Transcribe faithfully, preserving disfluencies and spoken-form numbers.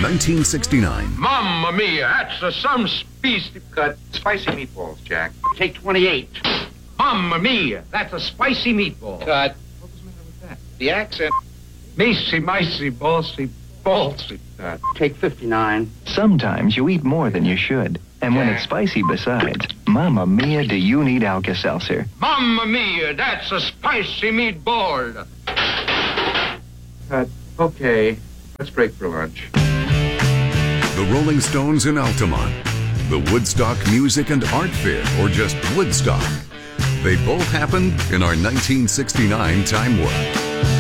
nineteen sixty-nine. Mamma mia, that's a some species. Got spicy meatballs, Jack. Take twenty-eight. Mamma mia, that's a spicy meatball. Cut. What was the matter with that? The accent. Micey, micey, ballsy, ballsy. Cut. Take fifty-nine. Sometimes you eat more than you should. And when it's spicy besides, Mamma Mia, do you need Alka-Seltzer? Mamma mia, that's a spicy meatball. Cut. Okay. Let's break for lunch. The Rolling Stones in Altamont. The Woodstock Music and Art Fair, or just Woodstock. They both happened in our nineteen sixty-nine time warp.